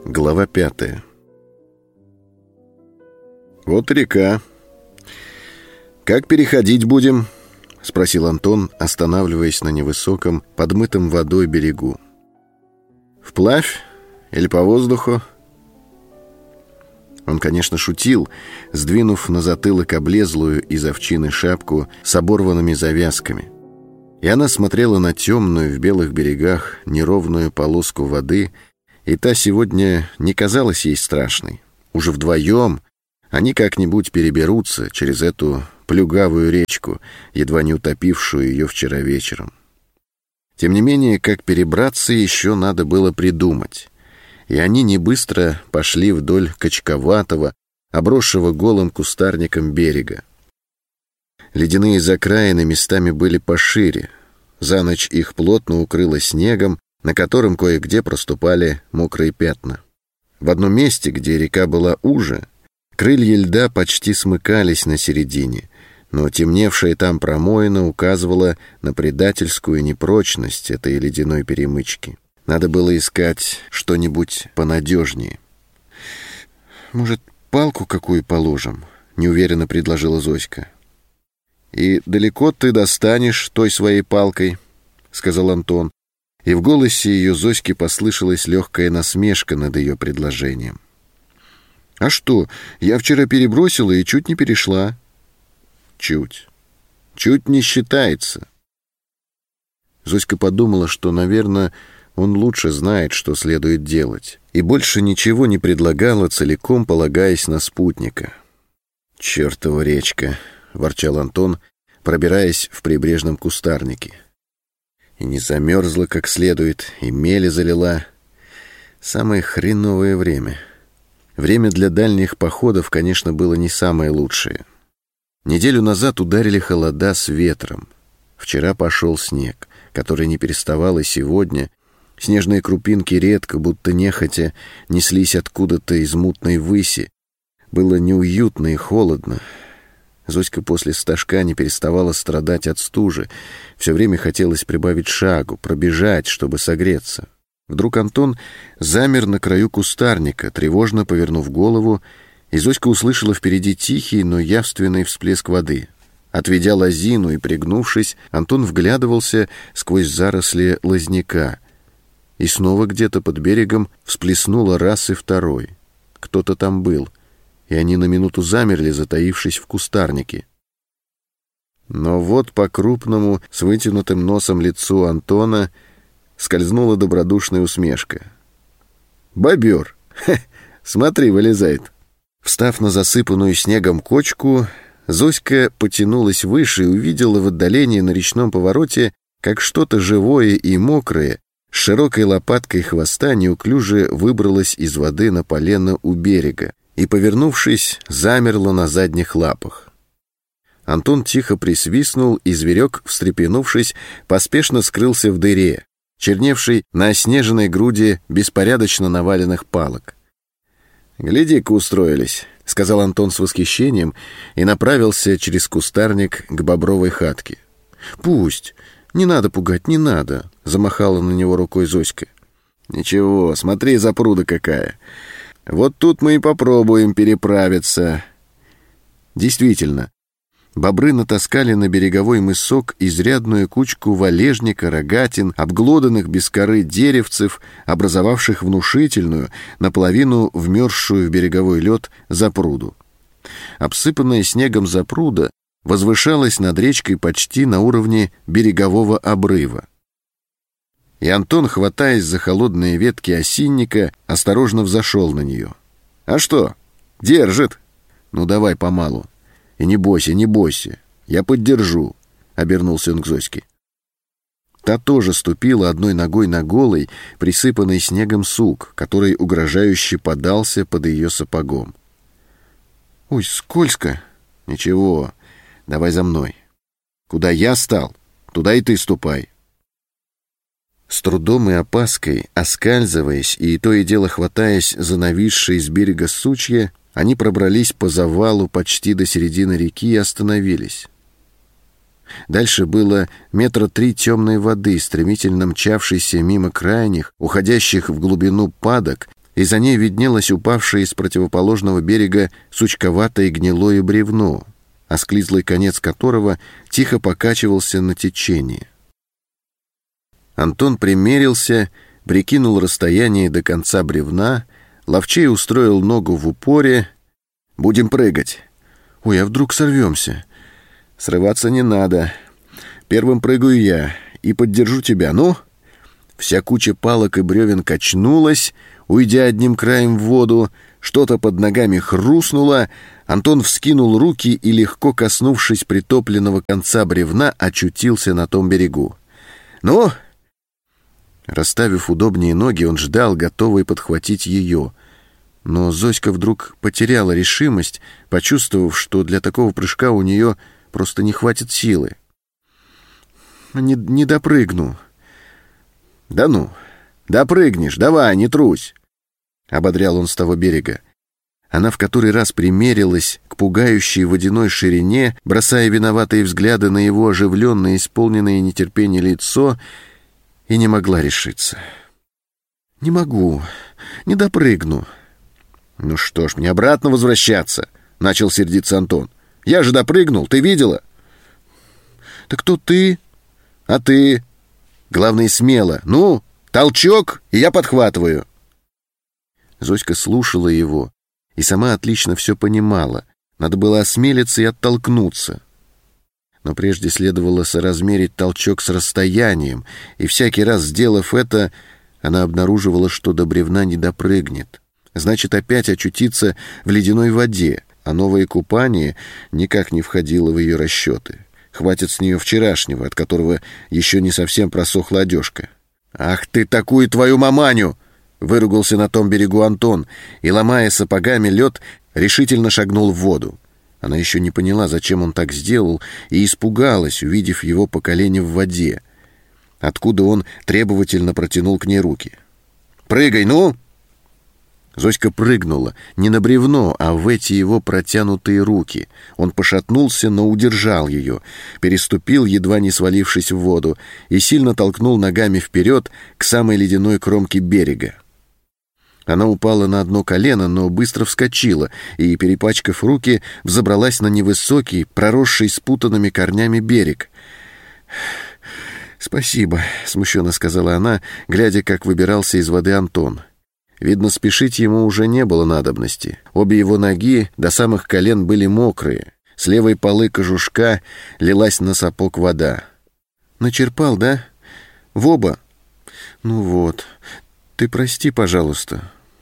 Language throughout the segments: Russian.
Глава 5. «Вот река. Как переходить будем?» — спросил Антон, останавливаясь на невысоком, подмытом водой берегу. «Вплавь или по воздуху?» Он, конечно, шутил, сдвинув на затылок облезлую из овчины шапку с оборванными завязками. И она смотрела на темную в белых берегах неровную полоску воды, и та сегодня не казалась ей страшной. Уже вдвоем они как-нибудь переберутся через эту плюгавую речку, едва не утопившую ее вчера вечером. Тем не менее, как перебраться еще надо было придумать. И они не быстро пошли вдоль качковатого, обросшего голым кустарником берега. Ледяные закраины местами были пошире. За ночь их плотно укрыло снегом, на котором кое-где проступали мокрые пятна. В одном месте, где река была уже, крылья льда почти смыкались на середине, но темневшая там промоина указывала на предательскую непрочность этой ледяной перемычки. Надо было искать что-нибудь понадежнее. «Может, палку какую положим?» — неуверенно предложила Зоська. «И далеко ты достанешь той своей палкой?» — сказал Антон. И в голосе ее Зоськи послышалась легкая насмешка над ее предложением. «А что, я вчера перебросила и чуть не перешла». «Чуть. Чуть не считается». Зоська подумала, что, наверное, он лучше знает, что следует делать, и больше ничего не предлагала, целиком полагаясь на спутника. «Чертова речка!» — ворчал Антон, пробираясь в прибрежном кустарнике. И не замерзла как следует, и мели залила. Самое хреновое время. Время для дальних походов, конечно, было не самое лучшее. Неделю назад ударили холода с ветром. Вчера пошел снег, который не переставал и сегодня. Снежные крупинки редко, будто нехотя, неслись откуда-то из мутной выси. Было неуютно и холодно. Зоська после стажка не переставала страдать от стужи. Все время хотелось прибавить шагу, пробежать, чтобы согреться. Вдруг Антон замер на краю кустарника, тревожно повернув голову, и Зоська услышала впереди тихий, но явственный всплеск воды. Отведя лозину и пригнувшись, Антон вглядывался сквозь заросли лозняка. И снова где-то под берегом всплеснуло раз и второй. Кто-то там был, и они на минуту замерли, затаившись в кустарнике. Но вот по крупному, с вытянутым носом лицу Антона скользнула добродушная усмешка. «Бобер! Хе, смотри, вылезает!» Встав на засыпанную снегом кочку, Зоська потянулась выше и увидела в отдалении на речном повороте, как что-то живое и мокрое с широкой лопаткой хвоста неуклюже выбралось из воды на полено у берега и, повернувшись, замерло на задних лапах. Антон тихо присвистнул, и зверек, встрепенувшись, поспешно скрылся в дыре, черневшей на оснеженной груди беспорядочно наваленных палок. «Гляди-ка, устроились», — сказал Антон с восхищением и направился через кустарник к бобровой хатке. «Пусть. Не надо пугать, не надо», — замахала на него рукой Зоська. «Ничего, смотри, запруда какая. Вот тут мы и попробуем переправиться». Действительно, бобры натаскали на береговой мысок изрядную кучку валежника, рогатин, обглоданных без коры деревцев, образовавших внушительную, наполовину вмерзшую в береговой лед запруду. Обсыпанная снегом запруда возвышалась над речкой почти на уровне берегового обрыва. И Антон, хватаясь за холодные ветки осинника, осторожно взошел на нее. «А что? Держит? Ну, давай помалу. И не бойся, не бойся. Я поддержу», — обернулся он к Зоське. Та тоже ступила одной ногой на голый, присыпанный снегом сук, который угрожающе подался под ее сапогом. «Ой, скользко!» «Ничего, давай за мной. Куда я стал, туда и ты ступай». С трудом и опаской, оскальзываясь и то и дело хватаясь за нависшие с берега сучья, они пробрались по завалу почти до середины реки и остановились. Дальше было 3 метра темной воды, стремительно мчавшейся мимо крайних, уходящих в глубину падок, и за ней виднелось упавшее с противоположного берега сучковатое гнилое бревно, осклизлый конец которого тихо покачивался на течении. Антон примерился, прикинул расстояние до конца бревна, ловчей устроил ногу в упоре. «Будем прыгать». «Ой, а вдруг сорвемся?» «Срываться не надо. Первым прыгаю я и поддержу тебя, ну?» Вся куча палок и бревен качнулась, уйдя одним краем в воду, что-то под ногами хрустнуло, Антон вскинул руки и, легко коснувшись притопленного конца бревна, очутился на том берегу. «Ну?» Расставив удобнее ноги, он ждал, готовый подхватить ее. Но Зоська вдруг потеряла решимость, почувствовав, что для такого прыжка у нее просто не хватит силы. «Не допрыгну». «Да ну, допрыгнешь, давай, не трусь», — ободрял он с того берега. Она в который раз примерилась к пугающей водяной ширине, бросая виноватые взгляды на его оживленное, исполненное нетерпение лицо, и не могла решиться. «Не могу, не допрыгну». «Ну что ж, мне обратно возвращаться», — начал сердиться Антон. «Я же допрыгнул, ты видела?» «Так кто ты?» «А ты?» «Главное, смело. Ну, толчок, и я подхватываю». Зоська слушала его и сама отлично все понимала. Надо было осмелиться и оттолкнуться. Но прежде следовало соразмерить толчок с расстоянием, и всякий раз, сделав это, она обнаруживала, что до бревна не допрыгнет. Значит, опять очутиться в ледяной воде, а новое купание никак не входило в ее расчеты. Хватит с нее вчерашнего, от которого еще не совсем просохла одежка. «Ах ты, такую твою маманю!» — выругался на том берегу Антон и, ломая сапогами лед, решительно шагнул в воду. Она еще не поняла, зачем он так сделал, и испугалась, увидев его по колени в воде, откуда он требовательно протянул к ней руки. «Прыгай, ну!» Зоська прыгнула не на бревно, а в эти его протянутые руки. Он пошатнулся, но удержал ее, переступил, едва не свалившись в воду, и сильно толкнул ногами вперед к самой ледяной кромке берега. Она упала на одно колено, но быстро вскочила и, перепачкав руки, взобралась на невысокий, проросший спутанными корнями берег. «Спасибо», — смущенно сказала она, глядя, как выбирался из воды Антон. Видно, спешить ему уже не было надобности. Обе его ноги до самых колен были мокрые. С левой полы кожушка лилась на сапог вода. «Начерпал, да? В оба? Ну вот. Ты прости, пожалуйста».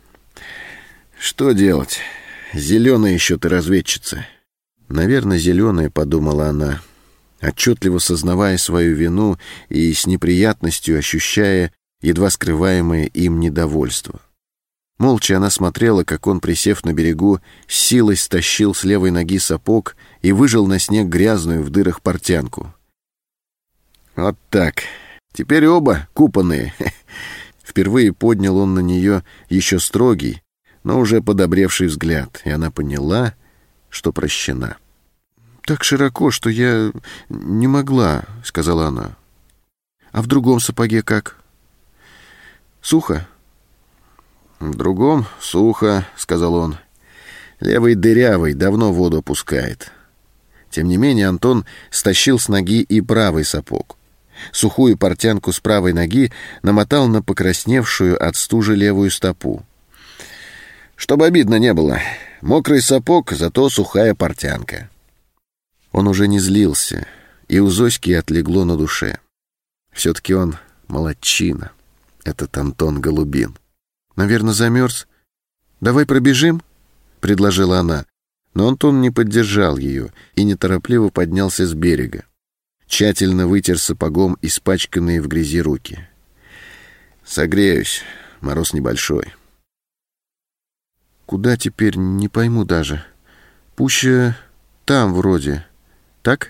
«Что делать? Зеленая еще ты разведчица». «Наверное, зеленая», — подумала она, отчетливо сознавая свою вину и с неприятностью ощущая едва скрываемое им недовольство. Молча она смотрела, как он, присев на берегу, с силой стащил с левой ноги сапог и выжал на снег грязную в дырах портянку. «Вот так. Теперь оба купанные». Впервые поднял он на нее еще строгий, но уже подобревший взгляд, и она поняла, что прощена. «Так широко, что я не могла», — сказала она. «А в другом сапоге как? Сухо?» «В другом сухо», — сказал он. «Левый дырявый, давно воду пускает». Тем не менее Антон стащил с ноги и правый сапог. Сухую портянку с правой ноги намотал на покрасневшую от стужи левую стопу. Чтобы обидно не было. Мокрый сапог, зато сухая портянка. Он уже не злился, и у Зоськи отлегло на душе. Все-таки он молодчина, этот Антон Голубин. «Наверное, замерз. Давай пробежим?» — предложила она. Но Антон не поддержал ее и неторопливо поднялся с берега. Тщательно вытер сапогом испачканные в грязи руки. «Согреюсь. Мороз небольшой». «Куда теперь, не пойму даже. Пуще там вроде. Так?»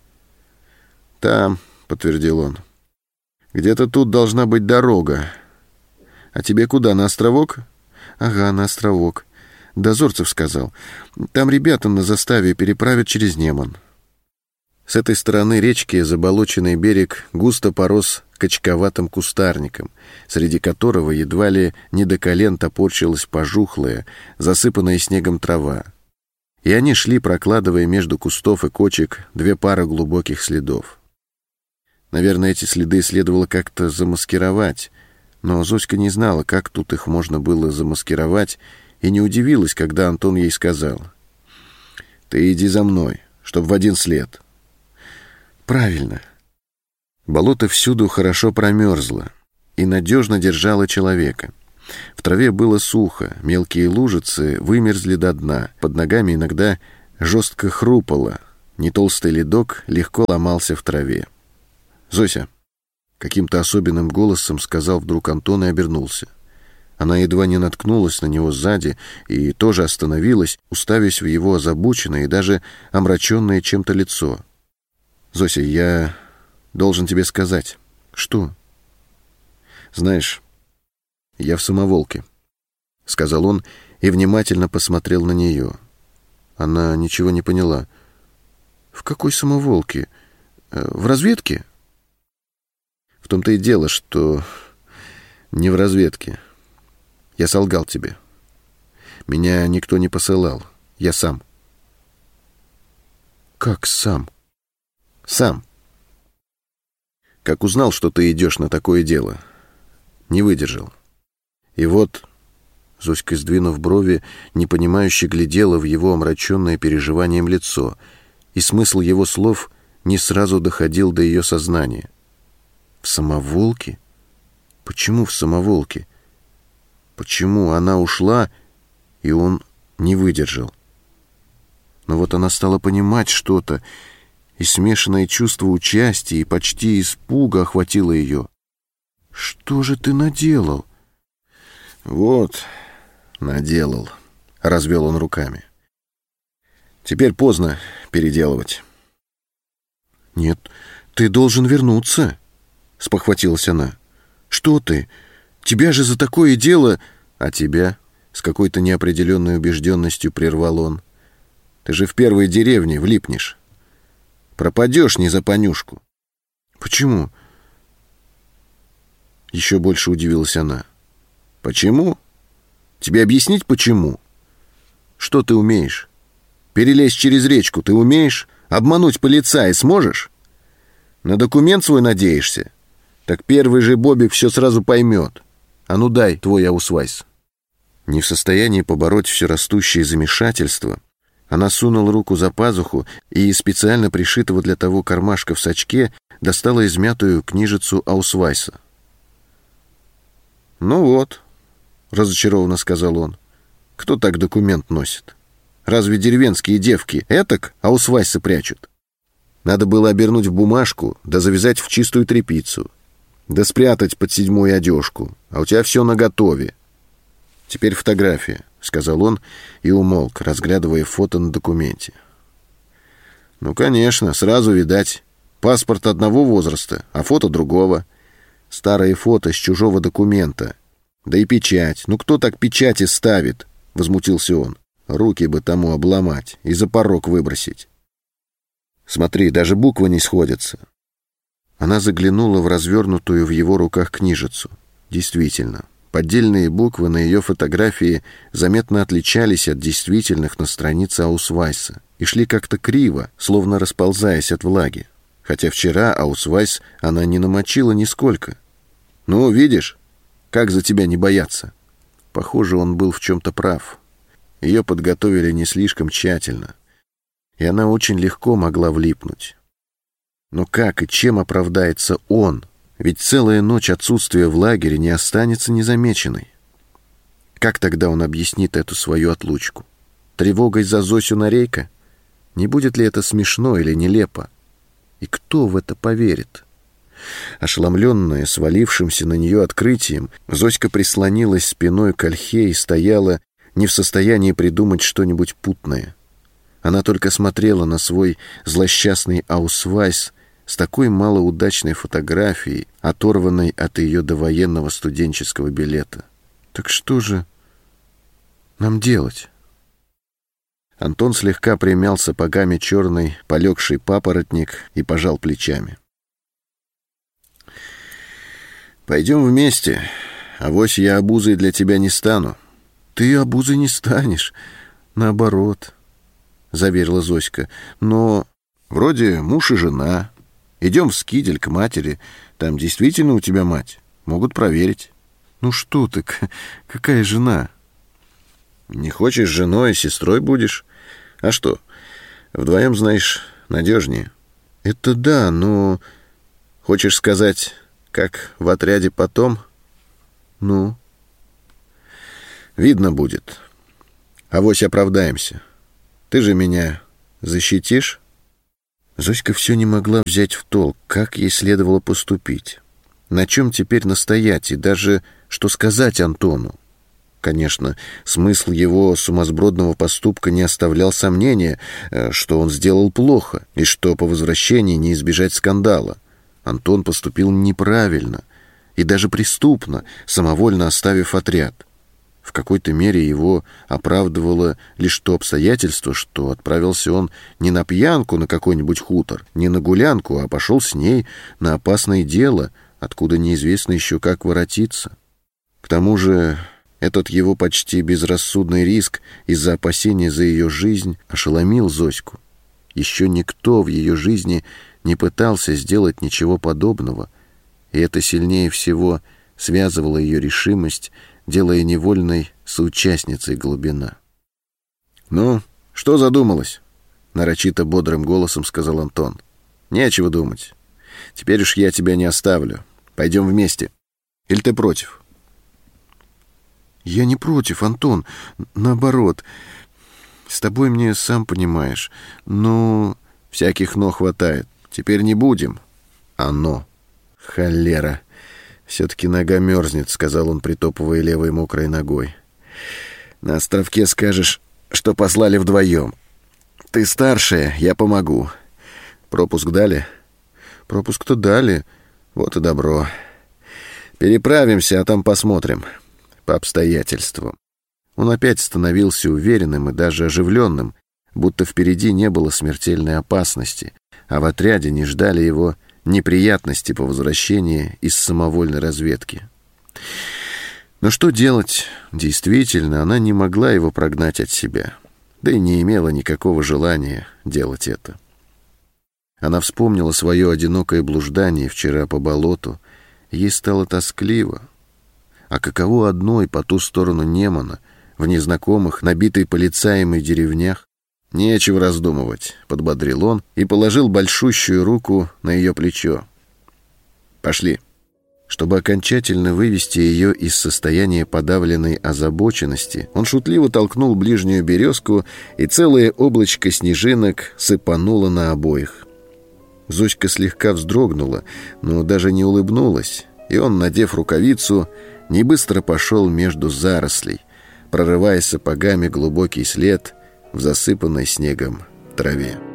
«Там», — подтвердил он. «Где-то тут должна быть дорога. А тебе куда, на островок?» «Ага, на островок. Дозорцев сказал. Там ребята на заставе переправят через Неман». С этой стороны речки заболоченный берег густо порос качковатым кустарником, среди которого едва ли не до колен топорщилась пожухлая, засыпанная снегом трава. И они шли, прокладывая между кустов и кочек 2 пары глубоких следов. Наверное, эти следы следовало как-то замаскировать, но Зоська не знала, как тут их можно было замаскировать, и не удивилась, когда Антон ей сказал: «Ты иди за мной, чтоб в один след». Правильно. Болото всюду хорошо промерзло и надежно держало человека. В траве было сухо, мелкие лужицы вымерзли до дна, под ногами иногда жестко хрупало, нетолстый ледок легко ломался в траве. «Зося!» — каким-то особенным голосом сказал вдруг Антон и обернулся. Она едва не наткнулась на него сзади и тоже остановилась, уставясь в его озабоченное и даже омраченное чем-то лицо. «Зося, я должен тебе сказать». «Что?» «Знаешь, я в самоволке», — сказал он и внимательно посмотрел на нее. Она ничего не поняла. «В какой самоволке? В разведке?» «В том-то и дело, что не в разведке. Я солгал тебе. Меня никто не посылал. Я сам». «Как сам?» «Сам. Как узнал, что ты идешь на такое дело. Не выдержал. И вот...» Зоська, сдвинув брови, непонимающе глядела в его омраченное переживанием лицо, и смысл его слов не сразу доходил до ее сознания. «В самоволке? Почему в самоволке? Почему она ушла, и он не выдержал?» Но вот она стала понимать что-то, и смешанное чувство участия и почти испуга охватило ее. «Что же ты наделал?» «Вот, наделал», — развел он руками. «Теперь поздно переделывать». «Нет, ты должен вернуться», — спохватилась она. «Что ты? Тебя же за такое дело...» «А тебя?» — с какой-то неопределенной убежденностью прервал он. «Ты же в первой деревне влипнешь. Пропадешь не за понюшку». «Почему?» Еще больше удивилась она. «Почему? Тебе объяснить, почему? Что ты умеешь? Перелезть через речку ты умеешь? Обмануть полицая сможешь? На документ свой надеешься? Так первый же Бобик все сразу поймет. А ну дай твой аусвайс». Не в состоянии побороть все растущее замешательство, она сунула руку за пазуху и из специально пришитого для того кармашка в сачке достала измятую книжицу аусвайса. «Ну вот», — разочарованно сказал он, — «кто так документ носит? Разве деревенские девки этак аусвайсы прячут? Надо было обернуть в бумажку, да завязать в чистую тряпицу, да спрятать под 7-ю одежку, а у тебя все наготове. Теперь фотография», — сказал он и умолк, разглядывая фото на документе. «Ну, конечно, сразу видать. Паспорт одного возраста, а фото другого. Старое фото с чужого документа. Да и печать. Ну, кто так печати ставит?» — возмутился он. «Руки бы тому обломать и за порог выбросить. Смотри, даже буквы не сходятся». Она заглянула в развернутую в его руках книжицу. Действительно, поддельные буквы на ее фотографии заметно отличались от действительных на странице аусвайса и шли как-то криво, словно расползаясь от влаги. Хотя вчера аусвайс она не намочила нисколько. «Ну, видишь, как за тебя не бояться?» Похоже, он был в чем-то прав. Ее подготовили не слишком тщательно, и она очень легко могла влипнуть. Но как и чем оправдается он? Ведь целая ночь отсутствия в лагере не останется незамеченной. Как тогда он объяснит эту свою отлучку? Тревогой за Зосю Нарейко? Не будет ли это смешно или нелепо? И кто в это поверит? Ошеломленная свалившимся на нее открытием, Зоська прислонилась спиной к ольхе и стояла, не в состоянии придумать что-нибудь путное. Она только смотрела на свой злосчастный аусвайс с такой малоудачной фотографией, оторванной от ее довоенного студенческого билета. «Так что же нам делать?» Антон слегка примял сапогами черный полегший папоротник и пожал плечами. «Пойдем вместе. Авось я обузой для тебя не стану». «Ты обузой не станешь. Наоборот», — заверила Зоська. «Но вроде муж и жена. Идем в Скидель к матери. Там действительно у тебя мать. Могут проверить». «Ну что ты, какая жена?» «Не хочешь женой, сестрой будешь? А что, вдвоем, знаешь, надежнее». «Это да, но...» «Хочешь сказать, как в отряде потом?» «Ну?» «Видно будет. Авось оправдаемся. Ты же меня защитишь?» Зоська все не могла взять в толк, как ей следовало поступить. На чем теперь настоять и даже что сказать Антону? Конечно, смысл его сумасбродного поступка не оставлял сомнения, что он сделал плохо и что по возвращении не избежать скандала. Антон поступил неправильно и даже преступно, самовольно оставив отряд. В какой-то мере его оправдывало лишь то обстоятельство, что отправился он не на пьянку на какой-нибудь хутор, не на гулянку, а пошел с ней на опасное дело, откуда неизвестно еще как воротиться. К тому же этот его почти безрассудный риск из-за опасения за ее жизнь ошеломил Зоську. Еще никто в ее жизни не пытался сделать ничего подобного, и это сильнее всего связывало ее решимость, делая невольной соучастницей Голубина. «Ну, что задумалась?» — нарочито бодрым голосом сказал Антон. «Нечего думать. Теперь уж я тебя не оставлю. Пойдем вместе. Или ты против?» «Я не против, Антон. Наоборот. С тобой мне, сам понимаешь. Но...» «Всяких «но» хватает. Теперь не будем. А «но». Холера. Все-таки нога мерзнет», — сказал он, притопывая левой мокрой ногой. «На островке скажешь, что послали вдвоем. Ты старшая, я помогу. Пропуск дали?» «Пропуск-то дали. Вот и добро. Переправимся, а там посмотрим. По обстоятельствам». Он опять становился уверенным и даже оживленным, будто впереди не было смертельной опасности, а в отряде не ждали его неприятности по возвращении из самовольной разведки. Но что делать? Действительно, она не могла его прогнать от себя, да и не имела никакого желания делать это. Она вспомнила свое одинокое блуждание вчера по болоту, и ей стало тоскливо. А каково одной по ту сторону Немана, в незнакомых, набитой полицаями деревнях? «Нечего раздумывать», — подбодрил он и положил большущую руку на ее плечо. «Пошли». Чтобы окончательно вывести ее из состояния подавленной озабоченности, он шутливо толкнул ближнюю березку, и целое облачко снежинок сыпануло на обоих. Зоська слегка вздрогнула, но даже не улыбнулась, и он, надев рукавицу, небыстро пошел между зарослей, прорывая сапогами глубокий след в засыпанной снегом траве.